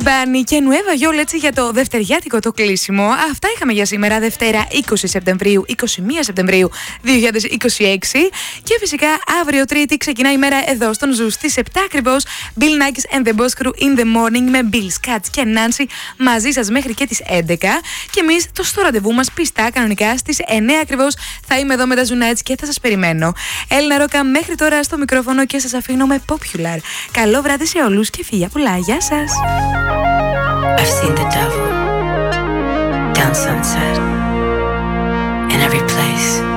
Bunny και Nueva Yol έτσι για το δευτεριάτικο το κλείσιμο. Αυτά είχαμε για σήμερα, Δευτέρα 20 Σεπτεμβρίου, 21 Σεπτεμβρίου 2026. Και φυσικά αύριο Τρίτη ξεκινάει η μέρα εδώ στον Ζου στις 7 ακριβώς. Bill Nackis and the Boss Crew in the morning με Bill Scats και Nancy μαζί σας μέχρι και τις 11. Και εμείς το στο ραντεβού μας πιστά κανονικά στις 9 ακριβώς θα είμαι εδώ με τα Zoo Nights και θα σας περιμένω. Έλληνα Ρόκα μέχρι τώρα στο μικρόφωνο και σας αφήνω με Popular. Καλό βράδυ σε όλους και φιλιά πολλά. Γεια σας. I've seen the devil down Sunset in every place.